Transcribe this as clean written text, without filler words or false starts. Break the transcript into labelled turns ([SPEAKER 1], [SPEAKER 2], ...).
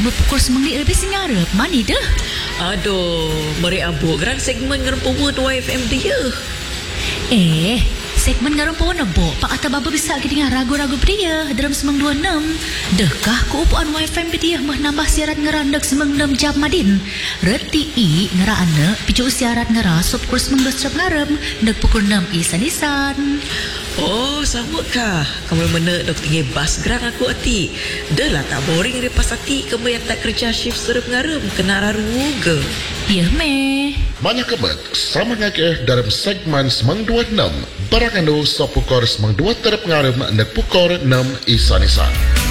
[SPEAKER 1] pukul semangit lebih singarap. Mani dah?
[SPEAKER 2] Aduh, mari abuk gerang segmen ngerempuwa tu YFM dia.
[SPEAKER 1] Segmen ngarang po na bo. Pak ata baba bisa kita dengan ragu-ragu pria dalam semang 26. Dekah keupuan YFM dia mah nambah siaran ngerandak semang 6 jam madin. Reti i ngeraana picu siaran ngera sop kurs semang 2 jam ngarem nek pukul 6 isan-isan.
[SPEAKER 2] Oh, sama kah? Kamu mana dok tinggi bas gerang aku hati. Dah lah tak boring lepas hati kamu yang tak kerja shift serap ngarem kena raru ke.
[SPEAKER 1] Ya meh.
[SPEAKER 3] Banyak kebat, sama ngakeh dalam segmen semang 26. Barakando sa pukor semang 2 terap ngarem nek pukor 6 isan-isan.